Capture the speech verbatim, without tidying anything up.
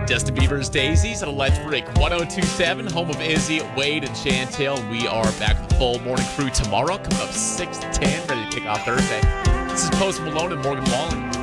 Justin Bieber's Daisies on Let's Break one oh two point seven, home of Izzy, Wade, and Chantel. We are back with the full morning crew tomorrow, coming up six to ten, ready to kick off Thursday. This is Post Malone and Morgan Wallen.